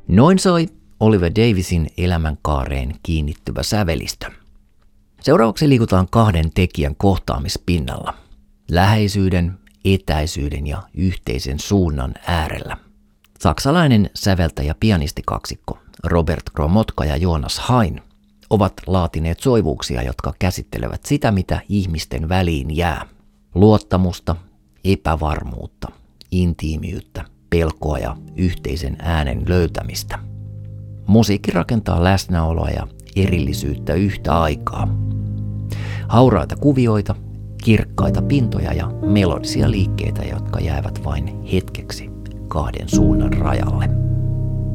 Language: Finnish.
Noin soi Oliver Davisin elämänkaareen kiinnittyvä sävelistö. Seuraavaksi liikutaan kahden tekijän kohtaamispinnalla, läheisyyden, etäisyyden ja yhteisen suunnan äärellä. Saksalainen säveltäjä-pianistikaksikko Robert Gromotka ja Jonas Hein ovat laatineet soivuuksia, jotka käsittelevät sitä, mitä ihmisten väliin jää. Luottamusta, epävarmuutta, intiimiyttä, pelkoa ja yhteisen äänen löytämistä. Musiikki rakentaa läsnäoloa ja erillisyyttä yhtä aikaa. Hauraita kuvioita, kirkkaita pintoja ja melodisia liikkeitä, jotka jäävät vain hetkeksi kahden suunnan rajalle.